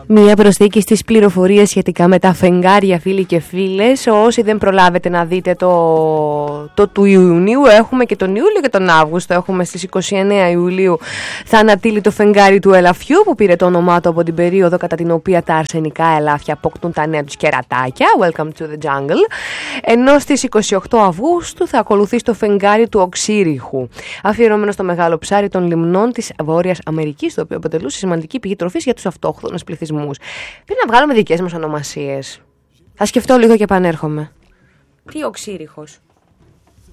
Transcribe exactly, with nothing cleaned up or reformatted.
Μία προσθήκη στις πληροφορίες σχετικά με τα φεγγάρια, φίλοι και φίλες. Όσοι δεν προλάβετε να δείτε το, το του Ιουνίου, έχουμε και τον Ιούλιο και τον Αύγουστο. Έχουμε στις είκοσι εννέα Ιουλίου θα ανατείλει το φεγγάρι του ελαφιού, που πήρε το όνομά του από την περίοδο κατά την οποία τα αρσενικά ελάφια αποκτούν τα νέα τους κερατάκια. Welcome to the jungle. Ενώ στις είκοσι οκτώ Αυγούστου θα ακολουθεί το φεγγάρι του Οξύριχου, αφιερωμένο στο μεγάλο ψάρι των λιμνών της Βόρειας Αμερικής, το οποίο αποτελούσε σημαντική πηγή τροφής για τους αυτόχθονες πληθυσμούς. Πριν να βγάλουμε δικές μας ονομασίες. Θα σκεφτώ λίγο και επανέρχομαι. Τι Οξύριχος?